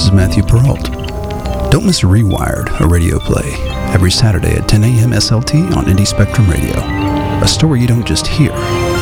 is Matthew Perrault. Don't miss Rewired, a radio play, every Saturday at 10 a.m. SLT on Indie Spectrum Radio. A story you don't just hear,